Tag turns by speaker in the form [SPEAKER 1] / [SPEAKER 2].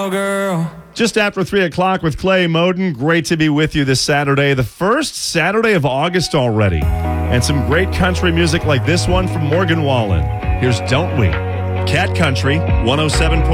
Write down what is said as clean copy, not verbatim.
[SPEAKER 1] cowgirl.
[SPEAKER 2] Just after 3 o'clock with Clay Moden. Great to be with you this Saturday, the first Saturday of August already. And some great country music like this one from Morgan Wallen. Here's Don't We? Cat Country, 107.